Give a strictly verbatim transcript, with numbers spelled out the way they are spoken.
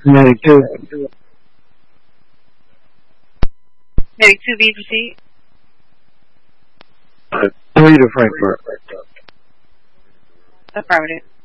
Medic two. Medic two B, proceed. Three to Frankfurt. Affirmative.